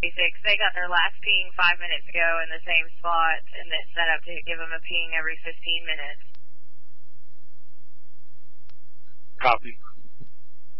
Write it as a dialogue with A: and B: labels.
A: They got their last ping 5 minutes ago in the same spot, and it's set up to give them a ping every 15 minutes.
B: Copy.